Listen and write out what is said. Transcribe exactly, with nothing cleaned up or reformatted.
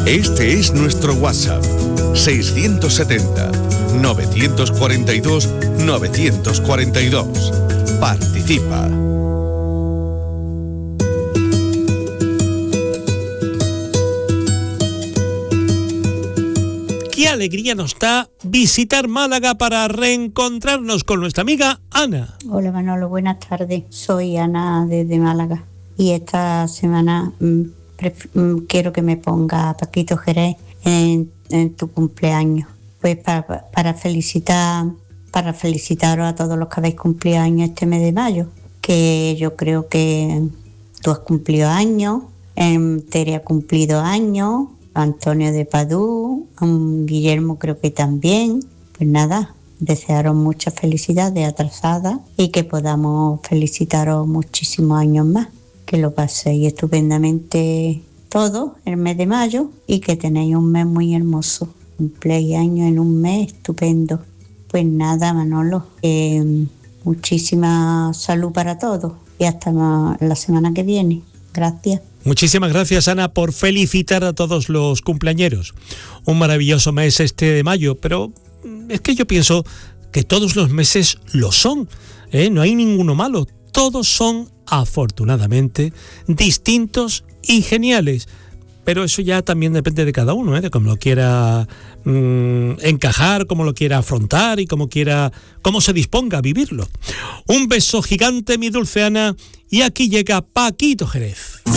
Este es nuestro WhatsApp, seiscientos setenta, novecientos cuarenta y dos, novecientos cuarenta y dos. Participa. Qué alegría nos da visitar Málaga para reencontrarnos con nuestra amiga Ana. Hola Manolo, buenas tardes. Soy Ana desde Málaga y esta semana mmm, pref- mmm, quiero que me ponga Paquito Jerez en, en tu cumpleaños. Pues para, para felicitar, para felicitaros a todos los que habéis cumplido años este mes de mayo, que yo creo que tú has cumplido años, eh, Tere ha cumplido años, Antonio de Padú, um, Guillermo creo que también. Pues nada, desearos mucha felicidad de atrasada y que podamos felicitaros muchísimos años más. Que lo paséis estupendamente todo el mes de mayo y que tenéis un mes muy hermoso. Cumpleaños años en un mes estupendo. Pues nada, Manolo, eh, muchísima salud para todos y hasta la semana que viene. Gracias. Muchísimas gracias, Ana, por felicitar a todos los cumpleañeros. Un maravilloso mes este de mayo, pero es que yo pienso que todos los meses lo son, ¿eh? No hay ninguno malo. Todos son, afortunadamente, distintos y geniales. Pero eso ya también depende de cada uno, ¿eh? De cómo lo quiera mmm, encajar, cómo lo quiera afrontar y cómo quiera, cómo se disponga a vivirlo. Un beso gigante, mi dulce Ana, y aquí llega Paquito Jerez.